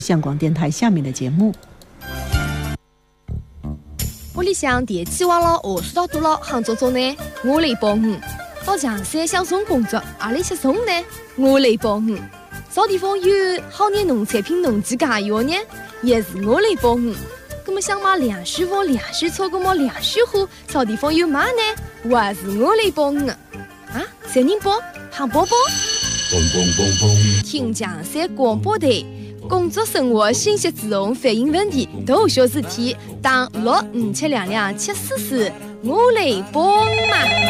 香港电台下面的节目。 屋里向电气坏了，下水道堵了，喊做呢，我来帮你。到强山乡村工作，阿里去送呢，我来帮你。啥地方有好的农产品、农机加油呢，也是我来帮你。那么想买粮食房、粮食车，那么粮食户，啥地方有卖呢，还是我来帮你。啊，三人帮，喊宝宝。听强山广播台。工作生活信息自动反映问题，大小事体，打65722744，我来帮忙。